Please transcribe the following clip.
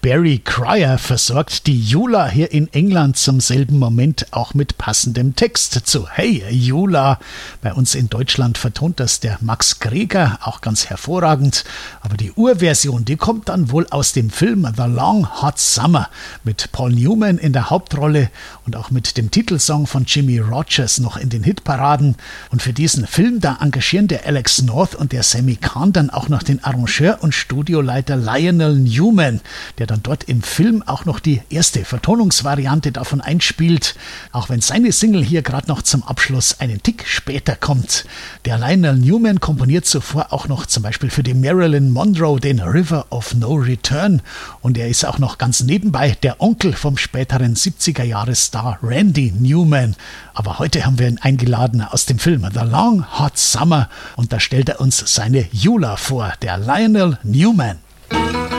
Barry Cryer versorgt die Jula hier in England zum selben Moment auch mit passendem Text zu Hey Jula. Bei uns in Deutschland vertont das der Max Greger auch ganz hervorragend. Aber die Urversion, die kommt dann wohl aus dem Film The Long Hot Summer mit Paul Newman in der Hauptrolle und auch mit dem Titelsong von Jimmy Rogers noch in den Hitparaden. Und für diesen Film, da engagieren der Alex North und der Sammy Cahn dann auch noch den Arrangeur und Studioleiter Lionel Newman, der dann dort im Film auch noch die erste Vertonungsvariante davon einspielt, auch wenn seine Single hier gerade noch zum Abschluss einen Tick später kommt. Der Lionel Newman komponiert zuvor auch noch zum Beispiel für die Marilyn Monroe den River of No Return und er ist auch noch ganz nebenbei der Onkel vom späteren 70er-Jahres-Star Randy Newman. Aber heute haben wir ihn eingeladen aus dem Film The Long Hot Summer und da stellt er uns seine Jula vor, der Lionel Newman.